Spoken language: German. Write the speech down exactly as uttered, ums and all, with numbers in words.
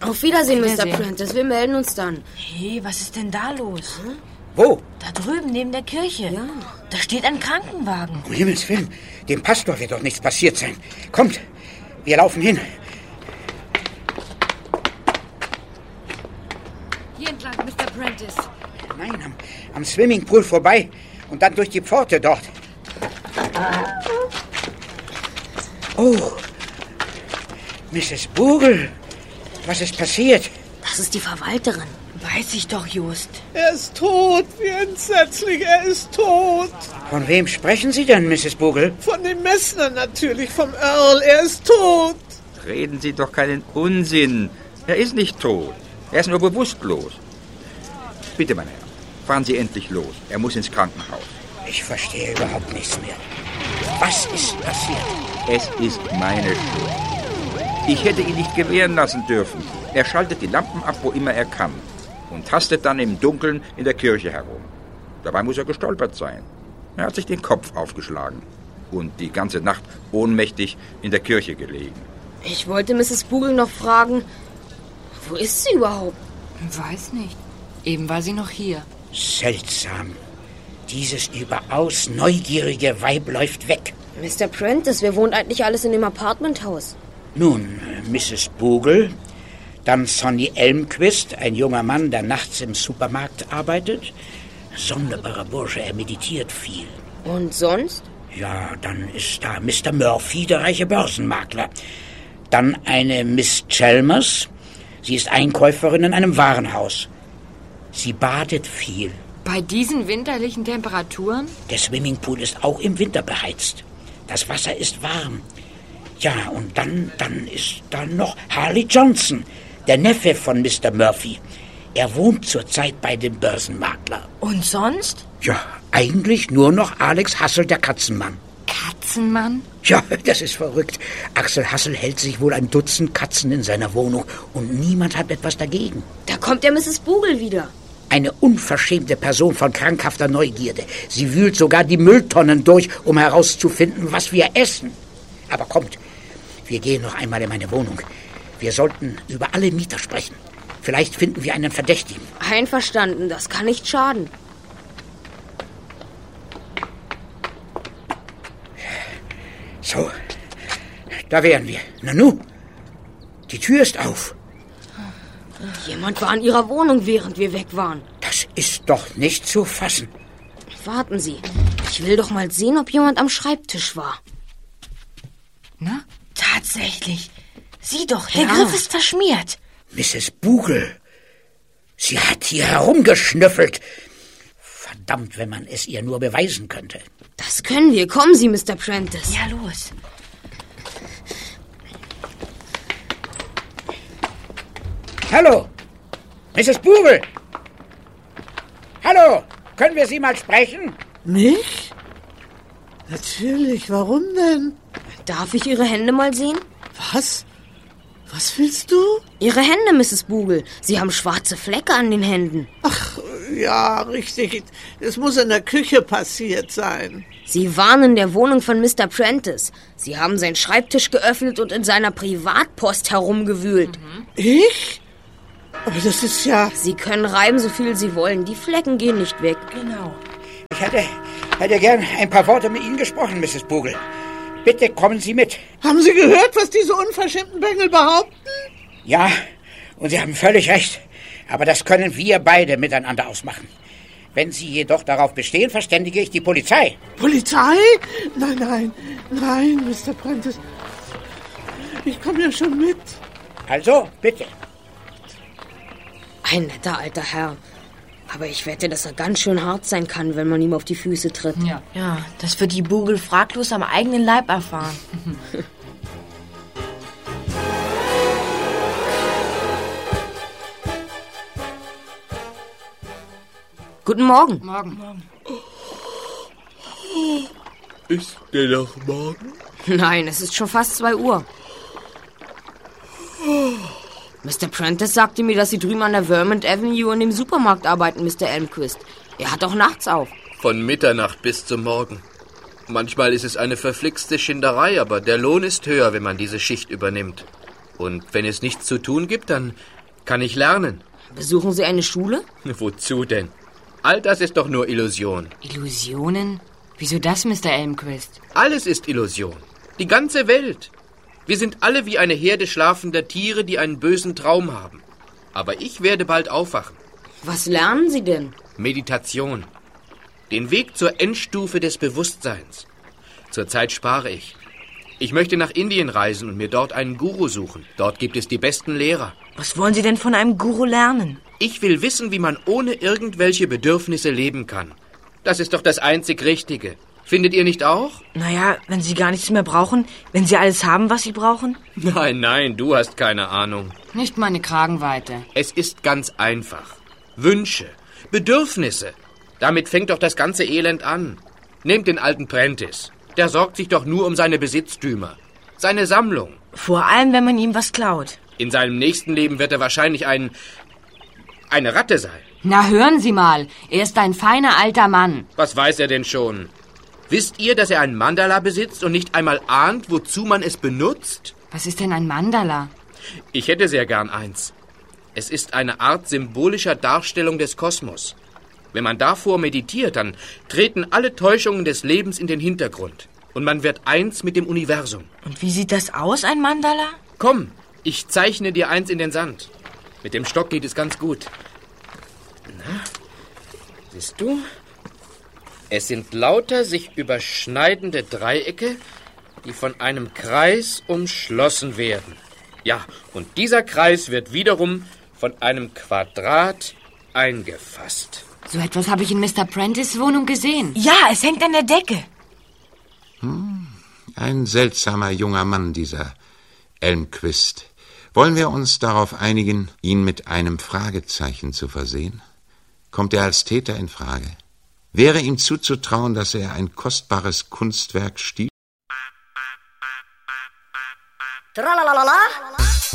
Auf Wiedersehen, Wiedersehen. Mister Prentice. Wir melden uns dann. Hey, was ist denn da los? Hm? Wo? Da drüben, neben der Kirche. Ja. Da steht ein Krankenwagen. Um Himmels Willen, dem Pastor wird doch nichts passiert sein. Kommt, wir laufen hin. Hier entlang, Mister Prentice. Nein, am, am Swimmingpool vorbei und dann durch die Pforte dort. Oh, Misses Bogle, was ist passiert? Das ist die Verwalterin. Weiß ich doch, Just. Er ist tot, wie entsetzlich, er ist tot. Von wem sprechen Sie denn, Misses Bogle? Von dem Messner natürlich, vom Earl, er ist tot. Reden Sie doch keinen Unsinn. Er ist nicht tot. Er ist nur bewusstlos. Bitte, meine Herren, fahren Sie endlich los. Er muss ins Krankenhaus. Ich verstehe überhaupt nichts mehr. Was ist passiert? Es ist meine Schuld. Ich hätte ihn nicht gewähren lassen dürfen. Er schaltet die Lampen ab, wo immer er kann. Und tastet dann im Dunkeln in der Kirche herum. Dabei muss er gestolpert sein. Er hat sich den Kopf aufgeschlagen. Und die ganze Nacht ohnmächtig in der Kirche gelegen. Ich wollte Misses Bogle noch fragen, wo ist sie überhaupt? Weiß nicht. Eben war sie noch hier. Seltsam. Dieses überaus neugierige Weib läuft weg. Mister Prentice, wir wohnen eigentlich alles in dem Apartmenthaus. Nun, Misses Bogle, dann Sonny Elmquist, ein junger Mann, der nachts im Supermarkt arbeitet. Sonderbarer Bursche, er meditiert viel. Und sonst? Ja, dann ist da Mister Murphy, der reiche Börsenmakler. Dann eine Miss Chalmers. Sie ist Einkäuferin in einem Warenhaus. Sie badet viel. Bei diesen winterlichen Temperaturen? Der Swimmingpool ist auch im Winter beheizt. Das Wasser ist warm. Ja, und dann, dann ist da noch Harley Johnson, der Neffe von Mister Murphy. Er wohnt zurzeit bei dem Börsenmakler. Und sonst? Ja, eigentlich nur noch Alex Hassel, der Katzenmann. Katzenmann? Ja, das ist verrückt. Axel Hassel hält sich wohl ein Dutzend Katzen in seiner Wohnung und niemand hat etwas dagegen. Da kommt ja Misses Bogle wieder. Eine unverschämte Person von krankhafter Neugierde. Sie wühlt sogar die Mülltonnen durch, um herauszufinden, was wir essen. Aber kommt, wir gehen noch einmal in meine Wohnung. Wir sollten über alle Mieter sprechen. Vielleicht finden wir einen Verdächtigen. Einverstanden, das kann nicht schaden. So, da wären wir. Nanu, die Tür ist auf. Jemand war in ihrer Wohnung, während wir weg waren. Das ist doch nicht zu fassen. Warten Sie, ich will doch mal sehen, ob jemand am Schreibtisch war. Na? Tatsächlich. Sieh doch, der Ja. Griff ist verschmiert. Misses Bogle, sie hat hier herumgeschnüffelt. Verdammt, wenn man es ihr nur beweisen könnte. Das können wir. Kommen Sie, Mister Prentice. Ja, los. Hallo, Misses Bogle. Hallo, können wir Sie mal sprechen? Mich? Natürlich, warum denn? Darf ich Ihre Hände mal sehen? Was? Was willst du? Ihre Hände, Misses Bogle. Sie haben schwarze Flecke an den Händen. Ach, ja, richtig. Es muss in der Küche passiert sein. Sie waren in der Wohnung von Mister Prentice. Sie haben seinen Schreibtisch geöffnet und in seiner Privatpost herumgewühlt. Mhm. Ich? Aber das ist ja... Sie können reiben, so viel Sie wollen. Die Flecken gehen nicht weg. Genau. Ich hätte, hätte gern ein paar Worte mit Ihnen gesprochen, Misses Bogle. Bitte kommen Sie mit. Haben Sie gehört, was diese unverschämten Bengel behaupten? Ja, und Sie haben völlig recht. Aber das können wir beide miteinander ausmachen. Wenn Sie jedoch darauf bestehen, verständige ich die Polizei. Polizei? Nein, nein, nein, Mister Prentice. Ich komme ja schon mit. Also, bitte. Ein netter alter Herr. Aber ich wette, dass er ganz schön hart sein kann, wenn man ihm auf die Füße tritt. Ja. Ja, das wird die Bogle fraglos am eigenen Leib erfahren. Guten Morgen. Morgen. Morgen. Ist der noch morgen? Nein, es ist schon fast zwei Uhr. Mister Prentice sagte mir, dass Sie drüben an der Vermont Avenue in dem Supermarkt arbeiten, Mister Elmquist. Er hat auch nachts auf. Von Mitternacht bis zum Morgen. Manchmal ist es eine verflixte Schinderei, aber der Lohn ist höher, wenn man diese Schicht übernimmt. Und wenn es nichts zu tun gibt, dann kann ich lernen. Besuchen Sie eine Schule? Wozu denn? All das ist doch nur Illusion. Illusionen? Wieso das, Mister Elmquist? Alles ist Illusion. Die ganze Welt. Wir sind alle wie eine Herde schlafender Tiere, die einen bösen Traum haben. Aber ich werde bald aufwachen. Was lernen Sie denn? Meditation. Den Weg zur Endstufe des Bewusstseins. Zurzeit spare ich. Ich möchte nach Indien reisen und mir dort einen Guru suchen. Dort gibt es die besten Lehrer. Was wollen Sie denn von einem Guru lernen? Ich will wissen, wie man ohne irgendwelche Bedürfnisse leben kann. Das ist doch das einzig Richtige. Findet ihr nicht auch? Naja, wenn Sie gar nichts mehr brauchen, wenn Sie alles haben, was Sie brauchen? Nein, nein, du hast keine Ahnung. Nicht meine Kragenweite. Es ist ganz einfach. Wünsche, Bedürfnisse. Damit fängt doch das ganze Elend an. Nehmt den alten Prentice. Der sorgt sich doch nur um seine Besitztümer. Seine Sammlung. Vor allem, wenn man ihm was klaut. In seinem nächsten Leben wird er wahrscheinlich ein... eine Ratte sein. Na, hören Sie mal. Er ist ein feiner alter Mann. Was weiß er denn schon? Wisst ihr, dass er ein Mandala besitzt und nicht einmal ahnt, wozu man es benutzt? Was ist denn ein Mandala? Ich hätte sehr gern eins. Es ist eine Art symbolischer Darstellung des Kosmos. Wenn man davor meditiert, dann treten alle Täuschungen des Lebens in den Hintergrund. Und man wird eins mit dem Universum. Und wie sieht das aus, ein Mandala? Komm, ich zeichne dir eins in den Sand. Mit dem Stock geht es ganz gut. Na, siehst du? Es sind lauter sich überschneidende Dreiecke, die von einem Kreis umschlossen werden. Ja, und dieser Kreis wird wiederum von einem Quadrat eingefasst. So etwas habe ich in Mister Prentice' Wohnung gesehen. Ja, es hängt an der Decke. Hm, ein seltsamer junger Mann, dieser Elmquist. Wollen wir uns darauf einigen, ihn mit einem Fragezeichen zu versehen? Kommt er als Täter in Frage? Wäre ihm zuzutrauen, dass er ein kostbares Kunstwerk stiehlt? Tralalala.